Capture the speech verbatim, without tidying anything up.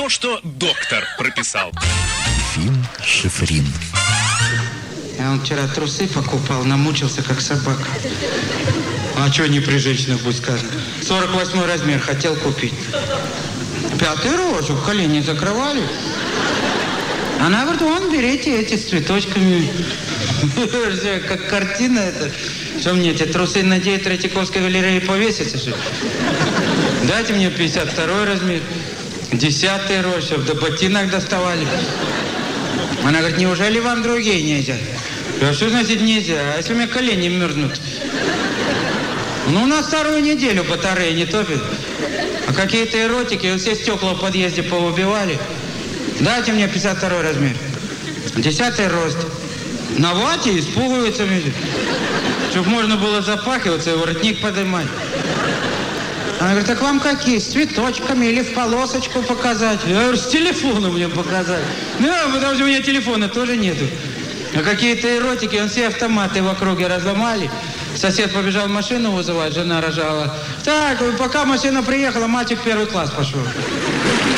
то, что доктор прописал. Финшифрин. Я он вчера трусы покупал, намучился как собака. А что не при женщинах будет сказано? сорок восьмой размер хотел купить. Пятый рост, чтобы колени закрывали. Она говорит, вон, берите эти с цветочками. Как картина это. Что мне, эти трусы на девять Третьяковской галереи повесятся, что ли? Дайте мне пятьдесят второй размер. Десятый рост, чтобы до ботинок доставали. Она говорит, неужели вам другие нельзя? А что значит нельзя? А если у меня колени мерзнут? Ну, у нас вторую неделю батареи не топит. А какие-то эротики, все стекла в подъезде поубивали. Дайте мне пятьдесят второй размер. Десятый рост. На вате испугиваются. Чтобы можно было запахиваться и воротник поднимать. Она говорит, так вам какие? С цветочками или в полосочку показать? Я говорю, с телефоном мне показать. Ну, потому что у меня телефона тоже нету. А какие-то эротики, он все автоматы в округе разломали. Сосед побежал машину вызывать, жена рожала. Так, пока машина приехала, мальчик в первый класс пошел.